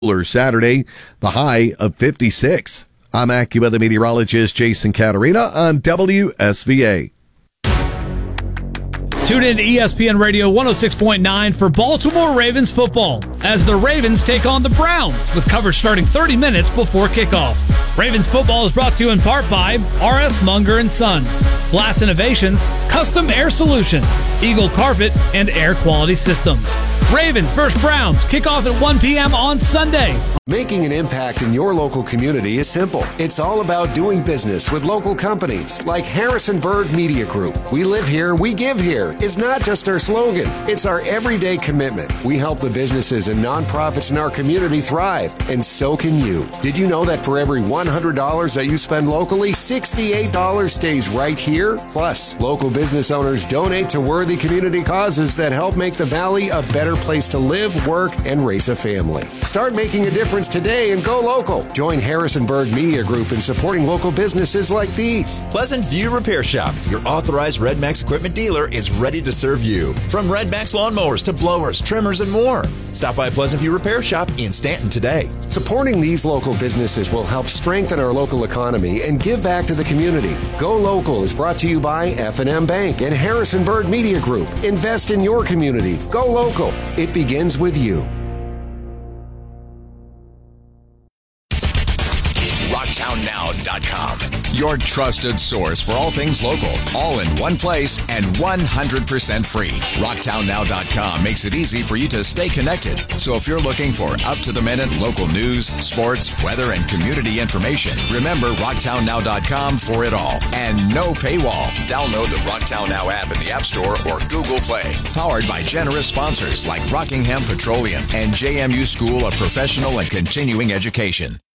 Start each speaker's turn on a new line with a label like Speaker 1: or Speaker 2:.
Speaker 1: Cooler Saturday, the high of 56. I'm AccuWeather meteorologist Jason Caterina on WSVA.
Speaker 2: Tune in to ESPN Radio 106.9 for Baltimore Ravens football as the Ravens take on the Browns with coverage starting 30 minutes before kickoff. Ravens football is brought to you in part by R.S. Munger & Sons, Glass Innovations, Custom Air Solutions, Eagle Carpet, and Air Quality Systems. Ravens vs. Browns kick off at 1 p.m. on Sunday.
Speaker 3: Making an impact in your local community is simple. It's all about doing business with local companies like Harrisonburg Media Group. We live here, we give here is not just our slogan. It's our everyday commitment. We help the businesses and nonprofits in our community thrive, and so can you. Did you know that for every $100 that you spend locally, $68 stays right here? Plus, local business owners donate to worthy community causes that help make the Valley a better place to live, work, and raise a family. Start making a difference today and go local. Join Harrisonburg Media Group in supporting local businesses like these.
Speaker 4: Pleasant View Repair Shop, your authorized Red Max equipment dealer, is ready to serve you. From Red Max lawnmowers to blowers, trimmers, and more. Stop by Pleasant View Repair Shop in Stanton today.
Speaker 3: Supporting these local businesses will help strengthen our local economy and give back to the community. Go Local is brought to you by F&M Bank and Harrisonburg Media Group. Invest in your community. Go local. It begins with you.
Speaker 5: RocktownNow.com. Your trusted source for all things local, all in one place and 100% free. RocktownNow.com makes it easy for you to stay connected. So if you're looking for up-to-the-minute local news, sports, weather, and community information, remember RocktownNow.com for it all. And no paywall. Download the Rocktown Now app in the App Store or Google Play. Powered by generous sponsors like Rockingham Petroleum and JMU School of Professional and Continuing Education.